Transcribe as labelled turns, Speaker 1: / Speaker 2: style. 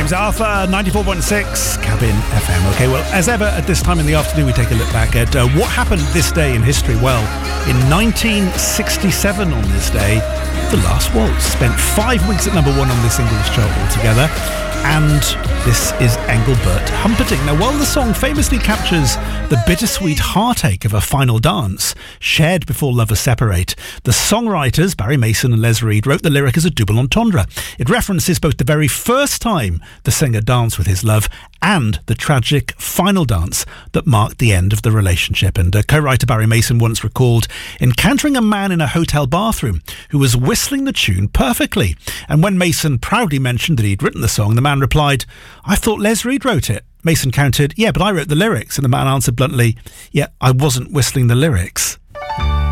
Speaker 1: James Arthur, 94.6 Cabin FM. Okay, well, as ever at this time in the afternoon, we take a look back at what happened this day in history. Well, in 1967 on this day, The Last Waltz spent 5 weeks at number 1 on the singles chart altogether. And this is Engelbert Humperdinck. Now, while the song famously captures the bittersweet heartache of a final dance shared before lovers separate, the songwriters, Barry Mason and Les Reed, wrote the lyric as a double entendre. It references both the very first time the singer danced with his love and the tragic final dance that marked the end of the relationship. And co-writer Barry Mason once recalled encountering a man in a hotel bathroom who was whistling the tune perfectly. And when Mason proudly mentioned that he'd written the song, the man replied, "I thought Les Reed wrote it." Mason countered, "Yeah, but I wrote the lyrics." And the man answered bluntly, "Yeah, I wasn't whistling the lyrics."